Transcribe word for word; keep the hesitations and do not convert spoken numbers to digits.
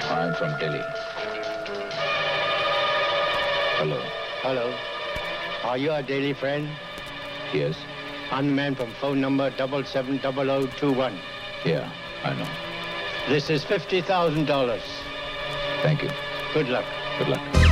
I'm from Delhi. Hello. Hello. Are you a Delhi friend? Yes. I'm the man from phone number double seven double zero two one. Yeah, I know. This is fifty thousand dollars. Thank you. Good luck. Good luck.